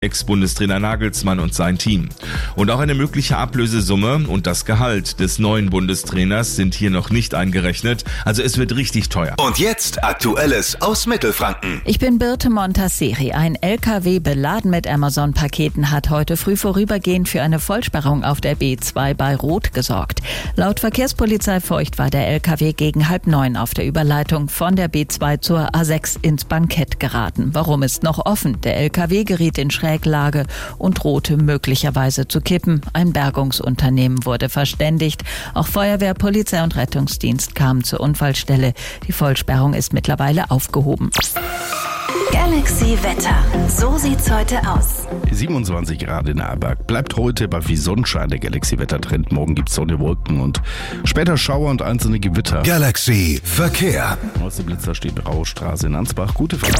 Ex-Bundestrainer Nagelsmann und sein Team. Und auch eine mögliche Ablösesumme und das Gehalt des neuen Bundestrainers sind hier noch nicht eingerechnet. Also es wird richtig teuer. Und jetzt Aktuelles aus Mittelfranken. Ich bin Birte Montasseri. Ein LKW beladen mit Amazon-Paketen hat heute früh vorübergehend für eine Vollsperrung auf der B2 bei Roth gesorgt. Laut Verkehrspolizei Feucht war der LKW gegen 8:30 auf der Überleitung von der B2 zur A6 ins Bankett geraten. Warum ist noch offen? Der LKW geriet in Schräglage und drohte möglicherweise zu kippen. Ein Bergungsunternehmen wurde verständigt. Auch Feuerwehr, Polizei und Rettungsdienst kamen zur Unfallstelle. Die Vollsperrung ist mittlerweile aufgehoben. Galaxy Wetter. So sieht's heute aus. 27 Grad in Aarberg. Bleibt heute bei viel Sonnenschein der Galaxy-Wettertrend. Morgen gibt's Sonne, Wolken und später Schauer und einzelne Gewitter. Galaxy Verkehr. Aus dem Blitzer steht Braustraße in Ansbach. Gute Fahrt.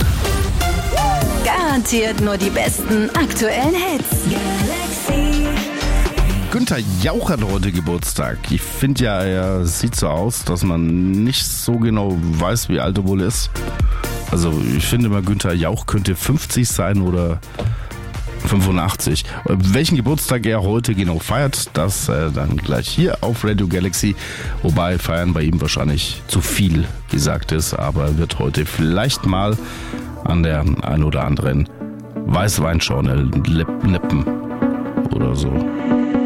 Garantiert nur die besten aktuellen Hits. Galaxy. Günther Jauch hat heute Geburtstag. Ich finde ja, er sieht so aus, dass man nicht so genau weiß, wie alt er wohl ist. Also ich finde mal, Günther Jauch könnte 50 sein oder 85. Welchen Geburtstag er heute genau feiert, das dann gleich hier auf Radio Galaxy. Wobei feiern bei ihm wahrscheinlich zu viel gesagt ist, aber er wird heute vielleicht mal an der ein oder anderen Weißweinschorle nippen oder so.